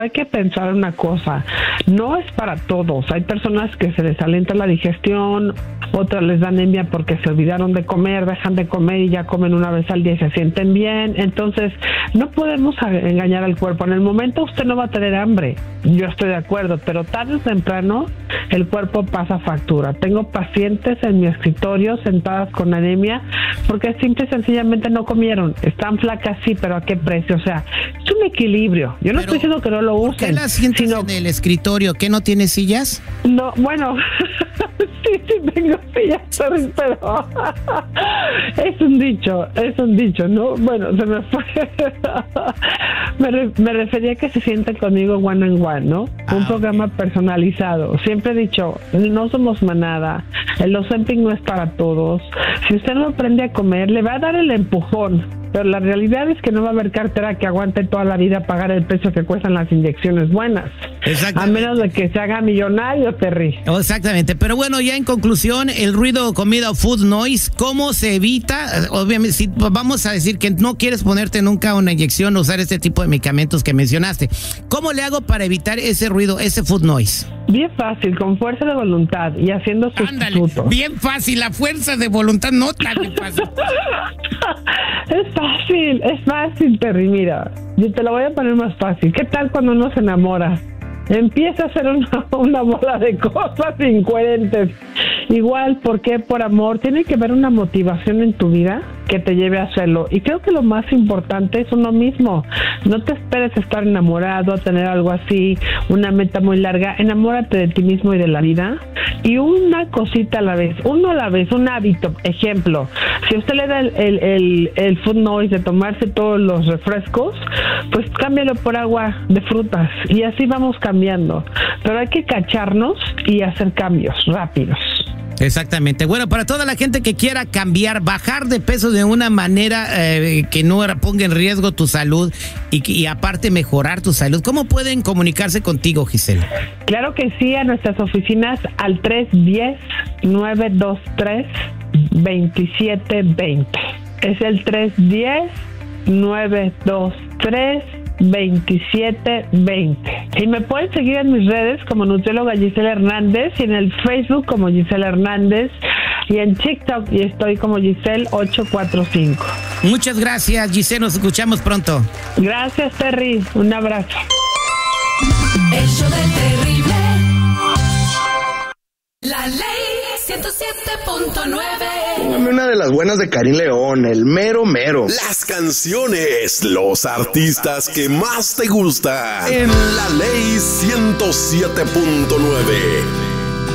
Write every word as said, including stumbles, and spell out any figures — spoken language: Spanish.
Hay que pensar una cosa, no es para todos. Hay personas que se les alenta la digestión, otras les da anemia porque se olvidaron de comer, dejan de comer y ya comen una vez al día y se sienten bien. Entonces, no podemos engañar al cuerpo. En el momento usted no va a tener hambre, yo estoy de acuerdo, pero tarde o temprano el cuerpo pasa factura. Tengo pacientes en mi escritorio sentadas con anemia porque simple y sencillamente no comieron. Están flacas, sí, pero ¿a qué precio? O sea, es un equilibrio. Yo no pero, estoy diciendo que no lo usen. ¿Por qué las sientes sino... en el escritorio? ¿Qué no tiene sillas? No, bueno, sí, sí tengo sillas, pero es un dicho, es un dicho, ¿no? Bueno, se me fue. me, re, me refería a que se sienten conmigo one on one, ¿no? Ah, un programa okay. personalizado. Siempre he dicho, no somos manada, el Ozempic no es para todos. Si usted no aprende a comer, le va a dar el empujón. Pero la realidad es que no va a haber cartera que aguante toda la vida pagar el precio que cuestan las inyecciones buenas. A menos de que se haga millonario, Terry. Exactamente. Pero bueno, ya en conclusión, el ruido, comida o food noise, ¿cómo se evita? Obviamente, si vamos a decir que no quieres ponerte nunca una inyección o usar este tipo de medicamentos que mencionaste. ¿Cómo le hago para evitar ese ruido, ese food noise? Bien fácil, con fuerza de voluntad y haciendo sustitutos. Bien fácil, la fuerza de voluntad no tan fácil. Es fácil, es fácil, Terry. Mira, yo te lo voy a poner más fácil. ¿Qué tal cuando uno se enamora? Empieza a hacer una, una bola de cosas incoherentes. Igual, ¿por qué? Por amor. Tiene que haber una motivación en tu vida que te lleve a hacerlo. Y creo que lo más importante es uno mismo. No te esperes a estar enamorado, a tener algo así, una meta muy larga. Enamórate de ti mismo y de la vida. Y una cosita a la vez, uno a la vez, un hábito. Ejemplo, si usted le da el, el, el, el food noise de tomarse todos los refrescos, pues cámbialo por agua de frutas. Y así vamos cambiando. Pero hay que cacharnos y hacer cambios rápidos. Exactamente. Bueno, para toda la gente que quiera cambiar, bajar de peso de una manera eh, que no ponga en riesgo tu salud y, y aparte mejorar tu salud, ¿cómo pueden comunicarse contigo, Giselle? Claro que sí, a nuestras oficinas al tres uno cero, nueve dos tres, dos siete dos cero. Es el tres uno cero, nueve dos tres, veintisiete veinte. Y me pueden seguir en mis redes como nutrióloga Giselle Hernández y en el Facebook como Giselle Hernández y en TikTok y estoy como Giselle ocho cuatro cinco. Muchas gracias, Giselle, nos escuchamos pronto. Gracias, Terry, un abrazo. El show del terrible. La ley ciento siete punto nueve. Póngame una de las buenas de Karim León, el mero mero. Las canciones, los artistas que más te gustan. En La Ley ciento siete punto nueve.